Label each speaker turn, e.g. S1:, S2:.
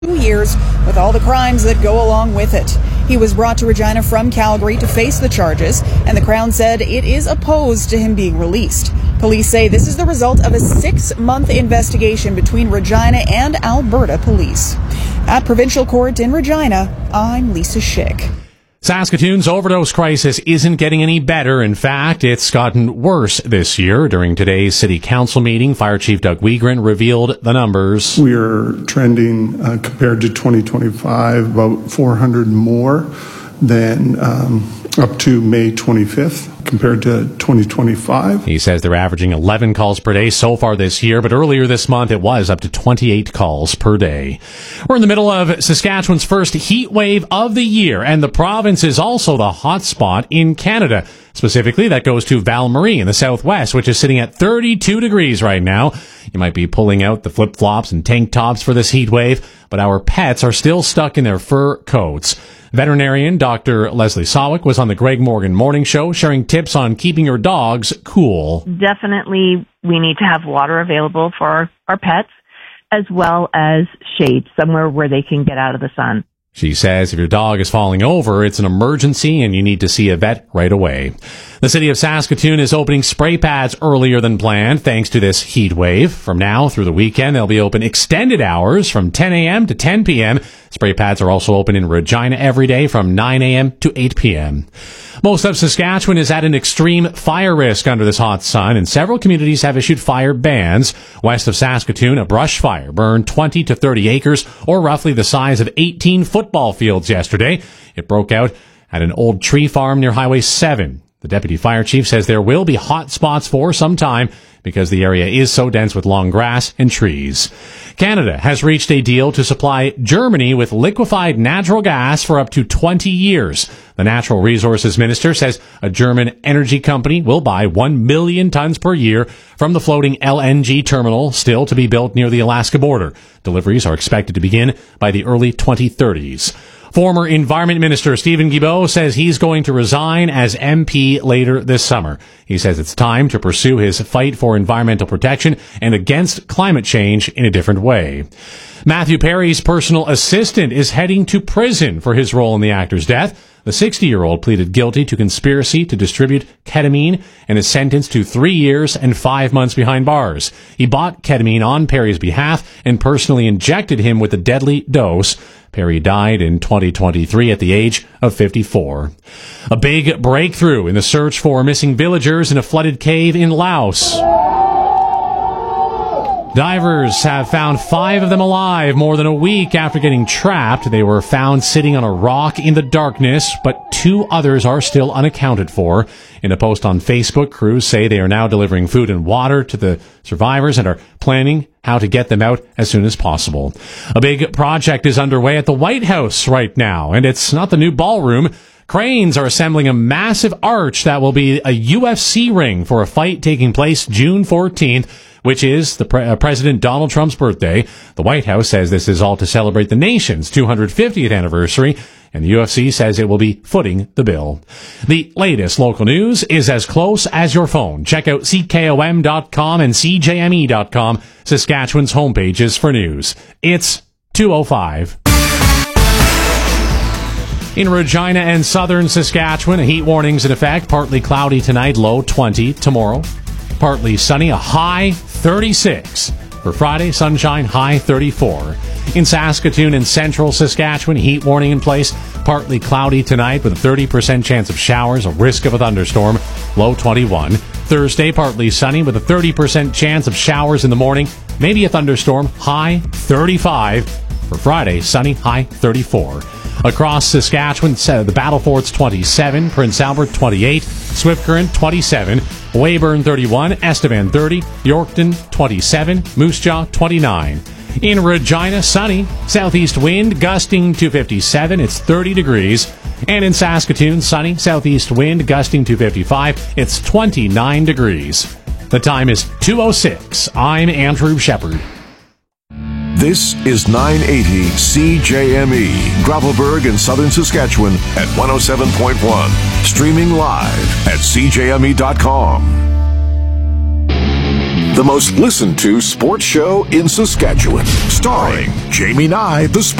S1: 2 years with all the crimes that go along with it. He was brought to Regina from Calgary to face the charges, and the Crown said it is opposed to him being released. Police say this is the result of a 6-month investigation between Regina and Alberta Police. At Provincial Court in Regina, I'm Lisa Schick.
S2: Saskatoon's overdose crisis isn't getting any better. In fact, it's gotten worse this year. During today's City Council meeting, Fire Chief Doug Wiegren revealed the numbers.
S3: We are trending, compared to 2025, about 400 more than up to May 25th compared to 2025.
S2: He says they're averaging 11 calls per day so far this year, but earlier this month it was up to 28 calls per day. We're in the middle of Saskatchewan's first heat wave of the year, and the province is also the hot spot in Canada. Specifically, that goes to Val-Marie in the southwest, which is sitting at 32 degrees right now. You might be pulling out the flip-flops and tank tops for this heat wave, but our pets are still stuck in their fur coats. Veterinarian Dr. Leslie Sawick was on the Greg Morgan Morning Show sharing tips on keeping your dogs cool.
S4: Definitely, we need to have water available for our pets, as well as shade, somewhere where they can get out of the sun.
S2: She says if your dog is falling over, it's an emergency and you need to see a vet right away. The city of Saskatoon is opening spray pads earlier than planned thanks to this heat wave. From now through the weekend, they'll be open extended hours from 10 a.m. to 10 p.m. Spray pads are also open in Regina every day from 9 a.m. to 8 p.m. Most of Saskatchewan is at an extreme fire risk under this hot sun, and several communities have issued fire bans. West of Saskatoon, a brush fire burned 20 to 30 acres, or roughly the size of 18 football fields yesterday. It broke out at an old tree farm near Highway 7. The deputy fire chief says there will be hot spots for some time because the area is so dense with long grass and trees. Canada has reached a deal to supply Germany with liquefied natural gas for up to 20 years. The Natural Resources Minister says a German energy company will buy 1 million tons per year from the floating LNG terminal still to be built near the Alaska border. Deliveries are expected to begin by the early 2030s. Former Environment Minister Stephen Guilbeault says he's going to resign as MP later this summer. He says it's time to pursue his fight for environmental protection and against climate change in a different way. Matthew Perry's personal assistant is heading to prison for his role in the actor's death. The 60-year-old pleaded guilty to conspiracy to distribute ketamine and is sentenced to 3 years and 5 months behind bars. He bought ketamine on Perry's behalf and personally injected him with a deadly dose. Perry died in 2023 at the age of 54. A big breakthrough in the search for missing villagers in a flooded cave in Laos. Divers have found 5 of them alive more than a week after getting trapped. They were found sitting on a rock in the darkness, but 2 others are still unaccounted for. In a post on Facebook, crews say they are now delivering food and water to the survivors and are planning how to get them out as soon as possible. A big project is underway at the White House right now, and it's not the new ballroom. Cranes are assembling a massive arch that will be a UFC ring for a fight taking place June 14th, which is the President Donald Trump's birthday. The White House says this is all to celebrate the nation's 250th anniversary, and the UFC says it will be footing the bill. The latest local news is as close as your phone. Check out CKOM.com and CJME.com, Saskatchewan's homepages for news. It's 2:05. In Regina and southern Saskatchewan, heat warnings in effect. Partly cloudy tonight, low 20. Tomorrow, partly sunny, a high 36. For Friday, sunshine, high 34. In Saskatoon and central Saskatchewan, heat warning in place. Partly cloudy tonight with a 30% chance of showers, a risk of a thunderstorm, low 21. Thursday, partly sunny with a 30% chance of showers in the morning, maybe a thunderstorm, high 35. For Friday, sunny, high 34. Across Saskatchewan, the Battle Fort's 27, Prince Albert 28, Swift Current 27, Weyburn 31, Estevan 30, Yorkton 27, Moose Jaw 29. In Regina, sunny, southeast wind gusting to 57, it's 30 degrees. And in Saskatoon, sunny, southeast wind gusting to 55, it's 29 degrees. The time is 2:06. I'm Andrew Shepard.
S5: This is 980 CJME, Gravelburg in southern Saskatchewan at 107.1. Streaming live at CJME.com. the most listened to sports show in Saskatchewan. Starring Jamie Nye, the